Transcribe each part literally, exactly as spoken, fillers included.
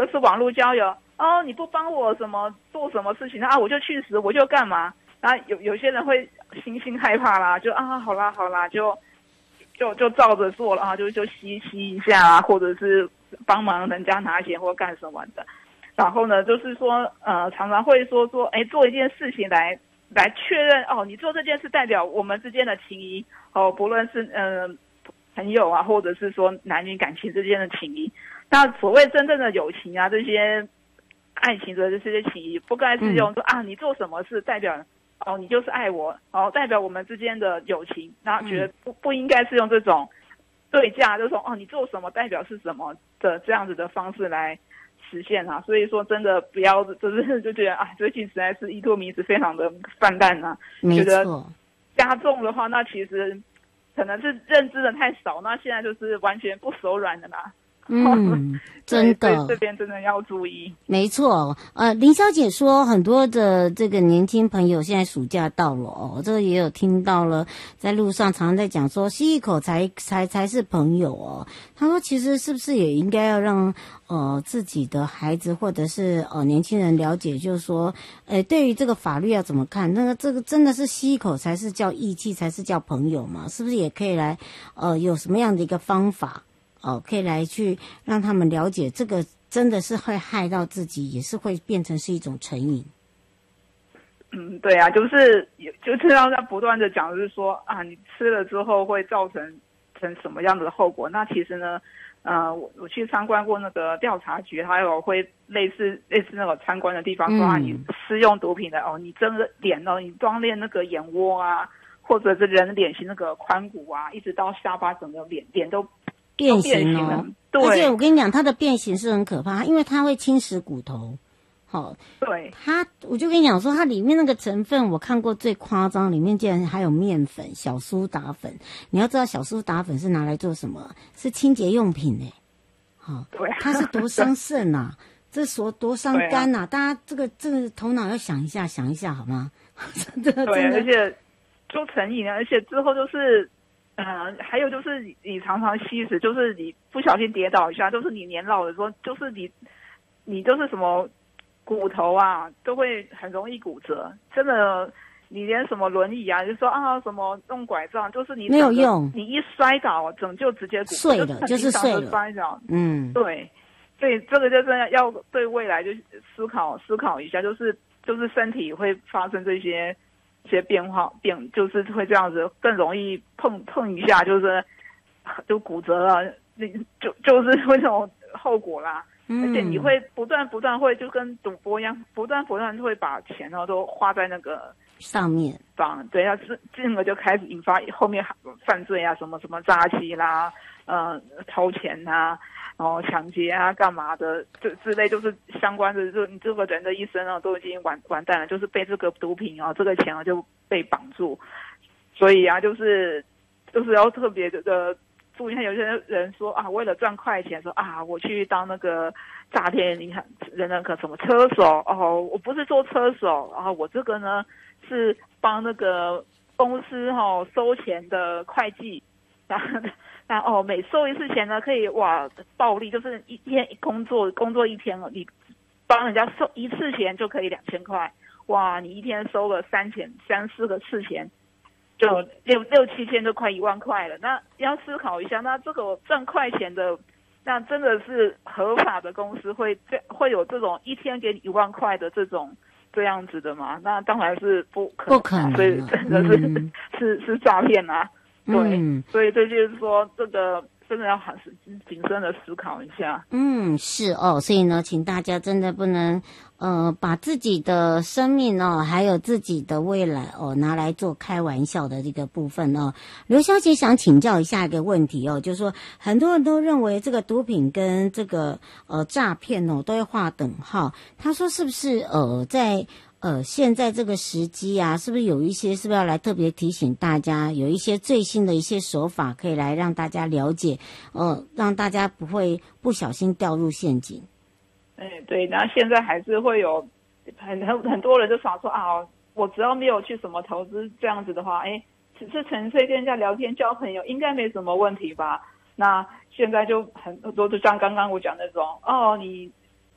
者是网络交友，哦，你不帮我什么做什么事情啊，我就去死，我就干嘛？然后有有些人会心心害怕啦，就啊，好啦好啦，就就就照着做了啊，就就吸吸一下啊，或者是帮忙人家拿钱或干什么的。然后呢，就是说呃，常常会说说，哎，做一件事情来来确认哦，你做这件事代表我们之间的情谊哦，不论是呃朋友啊，或者是说男女感情之间的情谊。那所谓真正的友情啊，这些爱情的这些情谊，不该是用说、嗯、啊，你做什么事代表哦，你就是爱我哦，代表我们之间的友情。然后觉得不不应该是用这种对价，就是说哦，你做什么代表是什么的这样子的方式来实现啊。所以说真的不要，就是就觉得啊，最近实在是依托迷子非常的泛滥啊，觉得加重的话，那其实可能是认知的太少，那现在就是完全不手软的啦。 嗯，真的， 这边真的要注意。 没错，呃，林小姐说，很多的这个年轻朋友现在暑假到了哦，这个也有听到了，在路上常常在讲说，吸一口才才才是朋友哦。他说，其实是不是也应该要让呃自己的孩子或者是呃年轻人了解，就是说，呃，对于这个法律要怎么看？那个这个真的是吸一口才是叫义气，才是叫朋友嘛？是不是也可以来呃有什么样的一个方法？哦，可以来去让他们了解，这个真的是会害到自己，也是会变成是一种成瘾。 嗯，对啊，就是就是要在不断的讲，就是说啊，你吃了之后会造成成什么样的后果？那其实呢，呃，我我去参观过那个调查局，还有会类似类似那个参观的地方说、嗯、啊，你施用毒品的哦，你真的脸哦，你光练那个眼窝啊，或者是人脸型那个髋骨啊，一直到下巴，整个脸脸都。 变形哦， 对， 而且我跟你讲，它的变形是很可怕，因为它会侵蚀骨头。好、哦， 对， 它我就跟你讲说，它里面那个成分，我看过最夸张，里面竟然还有面粉、小苏打粉。你要知道，小苏打粉是拿来做什么？是清洁用品哎。好、哦， 对， 它是多伤肾呐，这说多伤肝呐、啊。大家这个这个头脑要想一下，想一下好吗？真的， 对， 真的而且就成瘾了，而且之后就是。呃，还有就是你你常常吸食，就是你不小心跌倒一下，就是你年老的时候，就是你你就是什么骨头啊，都会很容易骨折。真的，你连什么轮椅啊，就说啊什么用拐杖，就是你没有用， 你一摔倒，整就直接骨碎了，就是碎了。 摔倒， 嗯， 对，所以这个就是要对未来就思考思考一下，就是就是身体会发生这些。一些变化变就是会这样子，更容易碰碰一下，就是就骨折了，就就是会这种后果啦。嗯、而且你会不断不断会就跟赌博一样，不断不断会把钱呢都花在那个上面， 方对，要是进而就开始引发后面犯罪啊，什么什么诈欺啦，呃，偷钱啊。然后抢劫啊，干嘛的，就之类，就是相关的，就你这个人的一生啊，都已经完完蛋了，就是被这个毒品啊，这个钱啊就被绑住。所以啊，就是就是要特别的注意。有些人说啊，为了赚快钱，说啊，我去当那个诈骗银行人那个什么车手哦，我不是做车手，然后我这个呢是帮那个公司哈、哦、收钱的会计。那哦，每收一次钱呢，可以哇暴利，就是一天工作工作一天了，你帮人家收一次钱就可以两千块，哇，你一天收了三千三四个次钱，就六六七千就快一万块了。那要思考一下，那这个赚快钱的，那真的是合法的公司会会有这种一天给你一万块的这种这样子的吗？那当然是不可能， 不可能， 所以真的是、嗯、是是诈骗啊。对、 嗯， 所以这就是说，这个真的要很谨慎的思考一下。 嗯，是哦，所以呢，请大家真的不能呃把自己的生命哦，还有自己的未来哦，拿来做开玩笑的这个部分哦。刘小姐想请教一下一个问题哦，就是说很多人都认为这个毒品跟这个呃诈骗哦都要划等号，他说是不是呃在呃，现在这个时机啊，是不是有一些，是不是要来特别提醒大家，有一些最新的一些手法，可以来让大家了解，呃，让大家不会不小心掉入陷阱。 哎，对，然后现在还是会有很很很多人就想说啊，我只要没有去什么投资这样子的话，哎，只是纯粹跟人家聊天交朋友，应该没什么问题吧？那现在就很多，就像刚刚我讲那种，哦，你。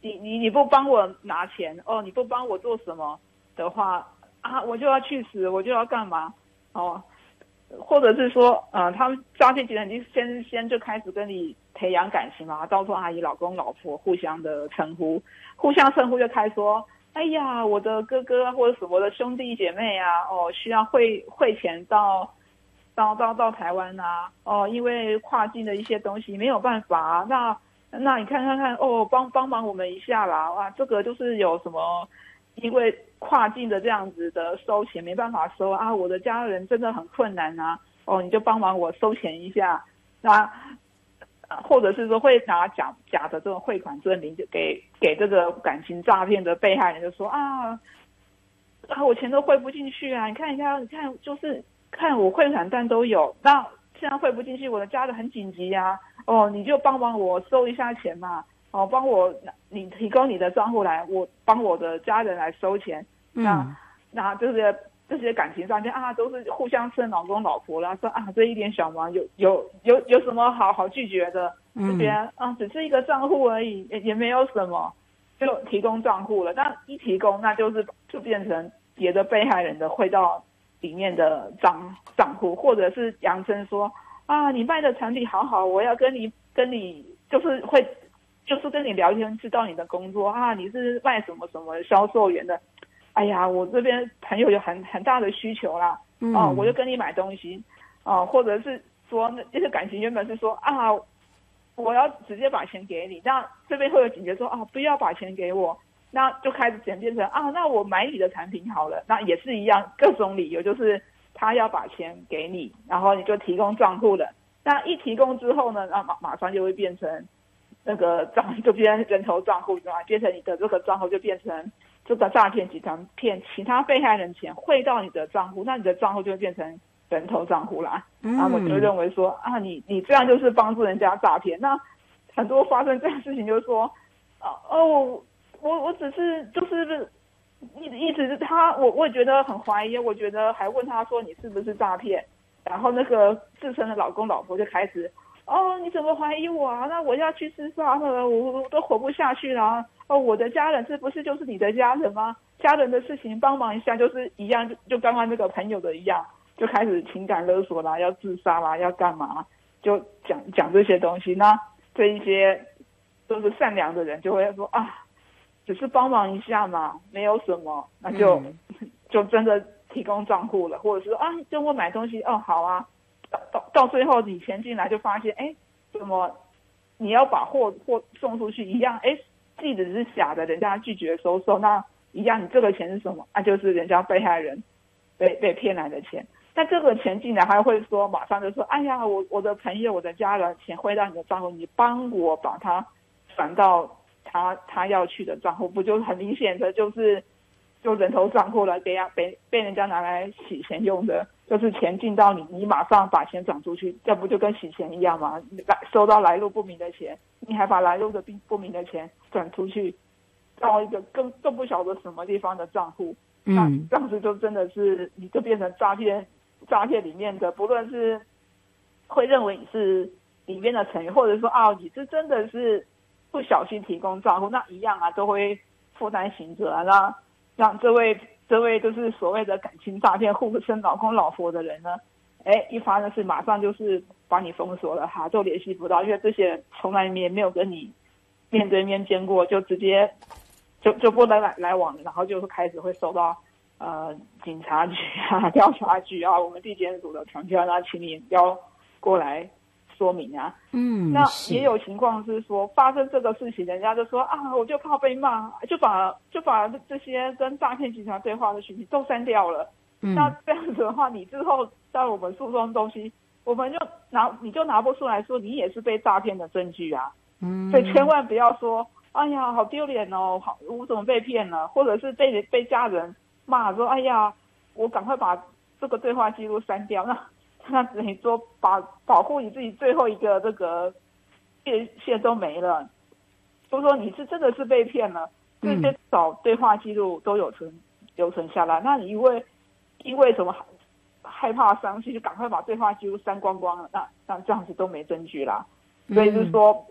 你你你不帮我拿钱哦，你不帮我做什么的话啊，我就要去死，我就要干嘛哦？或者是说，呃，他们诈骗集团已经先先就开始跟你培养感情嘛，到处阿姨、老公、老婆互相的称呼，互相称呼就开始说，哎呀，我的哥哥或者什么的兄弟姐妹啊，哦，需要汇汇钱到到到到台湾啊，哦，因为跨境的一些东西没有办法啊，那那你看看看，哦，帮帮忙我们一下啦，哇，这个就是有什么。因为跨境的这样子的收钱没办法收啊，我的家人真的很困难啊，哦，你就帮忙我收钱一下，那或者是说会拿假假的这种汇款证明，就给给这个感情诈骗的被害人，就说啊啊，我钱都汇不进去啊，你看一下，你看就是看我汇款单都有，那现在汇不进去，我的家人很紧急啊，哦，你就帮忙我收一下钱嘛。哦，帮我，你提供你的账户来，我帮我的家人来收钱。那、嗯、那这些这些感情上面啊，都是互相称老公老婆啦，说啊这一点小忙有有有有什么好好拒绝的？就觉得啊只是一个账户而已，也也没有什么，就提供账户了。那一提供，那就是就变成别的被害人的汇到里面的账账户，或者是扬称说啊你卖的产品好好，我要跟你跟你就是会。就是跟你聊天，知道你的工作啊，你是卖什么什么销售员的，哎呀，我这边朋友有很很大的需求啦，嗯、哦，我就跟你买东西，哦，或者是说那这些感情原本是说啊，我要直接把钱给你，那这边会有警觉说啊，不要把钱给我，那就开始演变成啊，那我买你的产品好了，那也是一样，各种理由就是他要把钱给你，然后你就提供账户了，那一提供之后呢，那马马上就会变成。那个账就变成人头账户，对吧？变成你的这个账户就变成这个诈骗集团骗其他被害人钱汇到你的账户，那你的账户就会变成人头账户啦。嗯、然后我就认为说啊，你你这样就是帮助人家诈骗。那很多发生这样的事情，就是说啊哦，我我只是就是一一直他我我也觉得很怀疑，我觉得还问他说你是不是诈骗，然后那个自称的老公老婆就开始。哦，你怎么怀疑我啊？那我要去自杀了，我我都活不下去了。哦，我的家人是不是就是你的家人吗？家人的事情帮忙一下，就是一样，就就刚刚那个朋友的一样，就开始情感勒索啦，要自杀啦，要干嘛？就讲讲这些东西。那这一些都是善良的人，就会说啊，只是帮忙一下嘛，没有什么，那就、嗯、就真的提供账户了，或者是说啊，跟我买东西，哦，好啊。到到最后你钱进来就发现，哎，怎么你要把货货送出去一样，哎，寄的是假的，人家拒绝收受，那一样你这个钱是什么？那、啊、就是人家被害人被被骗来的钱。那这个钱进来还会说，马上就说，哎呀，我我的朋友、我的家人钱汇到你的账户，你帮我把它转到他他要去的账户，不就是很明显的就是就人头账户了，被被被人家拿来洗钱用的。就是钱进到你，你马上把钱转出去，这不就跟洗钱一样吗？来收到来路不明的钱，你还把来路的不明的钱转出去，到一个更更不晓得什么地方的账户，嗯、那这样子就真的是你就变成诈骗，诈骗里面的，不论是会认为你是里面的成员，或者说啊你是真的是不小心提供账户，那一样啊都会负担刑责啊，那让这位。这位就是所谓的感情诈骗互称老公老婆的人呢，哎，一发生事马上就是把你封锁了哈，都联系不到，因为这些人从来也没有跟你面对面见过，就直接就就不能来来往了，然后就开始会收到呃警察局啊、调查局啊、我们地检署的传票，那请你要过来说明啊。嗯，那也有情况是说发生这个事情，人家就说啊，我就怕被骂，就把就把这些跟诈骗集团对话的讯息都删掉了。嗯，那这样子的话，你之后在我们诉讼东西，我们就拿你就拿不出来说你也是被诈骗的证据啊。嗯，所以千万不要说，哎呀，好丢脸哦，好，我怎么被骗了，或者是被被家人骂说，哎呀，我赶快把这个对话记录删掉，那。那等于说把保护你自己最后一个这个界限都没了，就说你是真的是被骗了，这些找对话记录都有存留存下来。那你因为因为什么害怕伤心，就赶快把对话记录删光光了，那那这样子都没证据啦。所以就是说，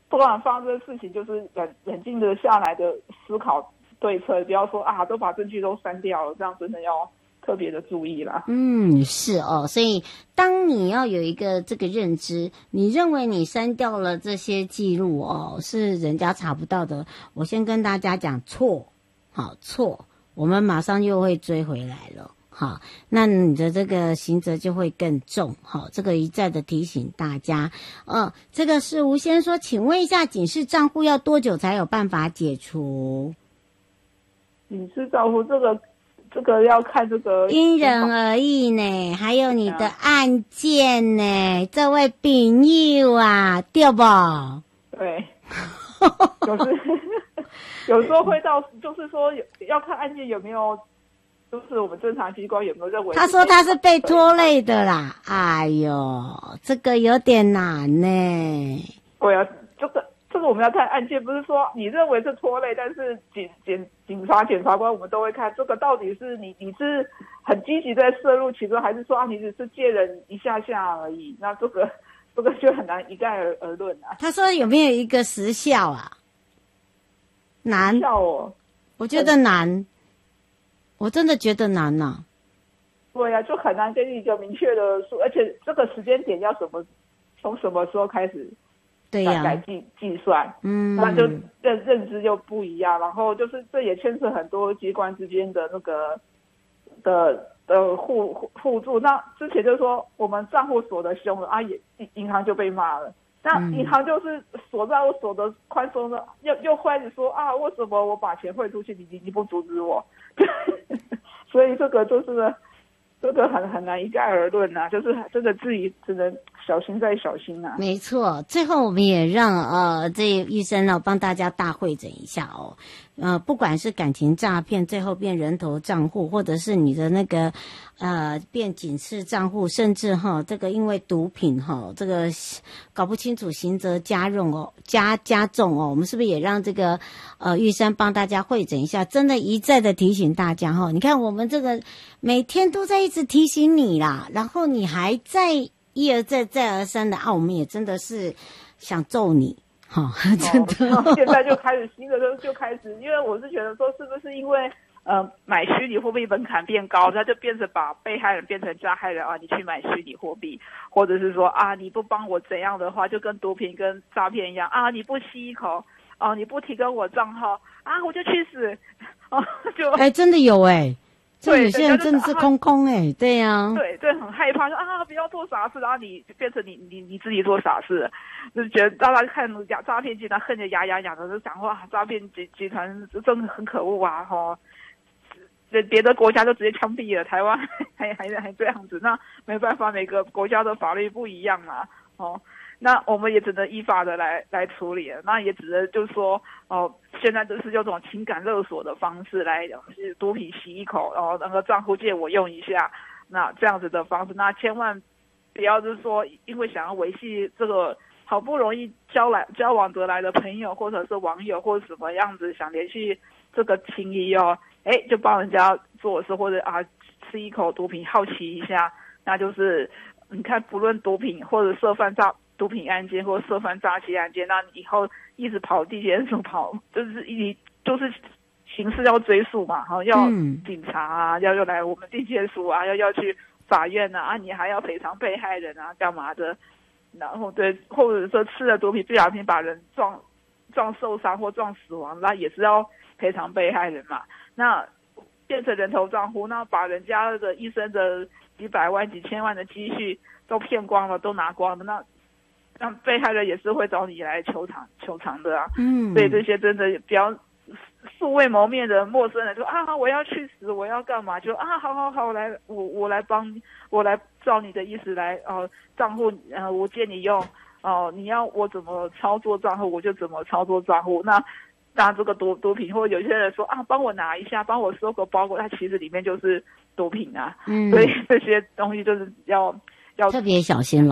不管发生的事情，就是冷冷静的下来的思考对策，不要说啊都把证据都删掉了，这样真的要特别的注意啦。 嗯，是哦，所以当你要有一个这个认知，你认为你删掉了这些记录哦，是人家查不到的，我先跟大家讲错，好错，我们马上又会追回来了。好，那你的这个刑责就会更重。好，这个一再的提醒大家。呃，这个是吴先说，请问一下，警示账户要多久才有办法解除？ 警示账户这个这个要看这个因人而异呢，还有你的案件呢，这位朋友啊，对不？ 对，有时有时候会到，就是说有要看案件有没有。就是我们侦查机关有没有认为？ 他说他是被拖累的啦。哎呦，这个有点难呢。 对啊，这个这个我们要看案件，不是说你认为是拖累，但是警检警察检察官我们都会看这个到底是你你是很积极在涉入其中，还是说啊你只是借人一下下而已？那这个这个就很难一概而而论啊。 他说有没有一个时效啊？难。 时效哦， 我觉得难。我真的觉得难呐、啊。 对呀、啊，就很难给你一个明确的数，而且这个时间点要什么，从什么时候开始， 对呀、啊， 来计计算， 嗯， 那就认认知就不一样。然后就是这也牵涉很多机关之间的那个的的互互互助。那之前就是说我们账户锁得凶了啊，也银行就被骂了。那银行就是锁账户锁得宽松的，又又开始说啊，为什么我把钱汇出去，你你你不阻止我？所以这个就是这个很很难一概而论呐、啊，就是这个自己只能小心再小心啊。 没错，最后我们也让呃这医生呢帮大家大会诊一下哦。呃，不管是感情诈骗，最后变人头账户，或者是你的那个呃变警示账户，甚至哈这个因为毒品哈这个搞不清楚刑责加重哦加加重哦，我们是不是也让这个呃玉山帮大家会诊一下？真的一再的提醒大家哈，你看我们这个每天都在一直提醒你啦，然后你还在一而再再而三的啊，我们也真的是想揍你。好、哦，真的、 哦，现在就开始新的就就开始，因为我是觉得说，是不是因为呃买虚拟货币门槛变高，那就变成把被害人变成加害人啊？你去买虚拟货币，或者是说啊你不帮我怎样的话，就跟毒品跟诈骗一样啊，你不吸一口哦、啊，你不提供我账号啊，我就去死哦、啊，就哎、欸，真的有哎、欸。这有些人真的是空空哎、欸，对呀、啊， 对对，很害怕，说啊不要做傻事，然后你变成你你你自己做傻事，就是觉得大家看诈诈骗集团恨得牙痒痒的，就讲哇诈骗集集团真的很可恶啊哈，别别的国家就直接枪毙了，台湾还还还这样子，那没办法，每个国家的法律不一样嘛，哦。那我们也只能依法的来来处理了，那也只能就是说，哦，现在就是用这种情感勒索的方式来，是毒品吸一口，然后那个账户借我用一下，那这样子的方式，那千万不要就是说，因为想要维系这个好不容易交来交往得来的朋友，或者是网友，或者什么样子想联系这个情谊哦，哎，就帮人家做事，或者啊吃一口毒品好奇一下，那就是你看，不论毒品或者涉犯诈。毒品案件或涉犯诈欺案件，那你以后一直跑地检署跑，就是一就是刑事要追诉嘛，哈，要警察啊，嗯、要要来我们地检署啊，要要去法院啊，啊，你还要赔偿被害人啊，干嘛的？然后对，或者说吃了毒品不小心把人撞撞受伤或撞死亡，那也是要赔偿被害人嘛。那变成人头账户，那把人家的一生的几百万、几千万的积蓄都骗光了，都拿光了，那。那被害人也是会找你来求偿求偿的啊，嗯，所以这些真的比较素未谋面的陌生人说啊，我要去死，我要干嘛？就啊，好好好，来，我我来帮你，我来照你的意思来哦，账户呃，我借你用哦，你要我怎么操作账户，我就怎么操作账户。那那这个毒毒品，或者有些人说啊，帮我拿一下，帮我收个包裹，它其实里面就是毒品啊，嗯，所以这些东西就是要要特别小心了。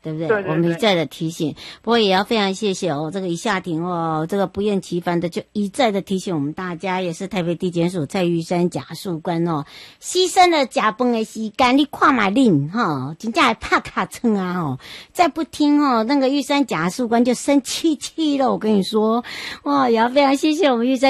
对不对？ 对对对， 我们一再的提醒，不过也要非常谢谢哦，这个一下庭哦，这个不厌其烦的就一再的提醒我们大家，也是台北地检署蔡玉山检察官哦，牺牲了吃饭的时间，你看嘛恁哈，真正还怕卡称啊哦，再不听哦，那个玉山检察官就生气气了，我跟你说，哇，也要非常谢谢我们玉山。